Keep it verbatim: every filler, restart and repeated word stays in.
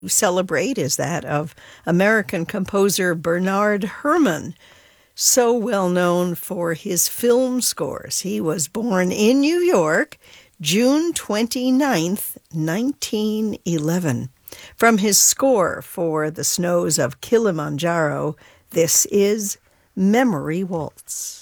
celebrate is that of American composer Bernard Herrmann, so well known for his film scores. He was born in New York, June twenty-ninth, nineteen eleven. From his score for The Snows of Kilimanjaro, this is Memory Waltz.